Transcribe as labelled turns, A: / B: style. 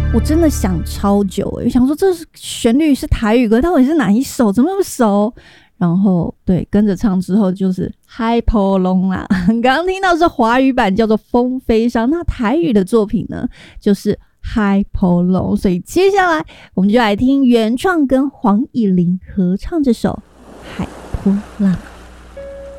A: 我真的想超久想说这旋律是台语歌，到底是哪一首？怎么那么熟？然后对，跟着唱之后就是嗨波隆啦。刚刚听到是华语版叫做《风飞上》，那台语的作品呢就是嗨波隆。所以接下来我们就来听原创跟黄以玲合唱这首《海波浪》。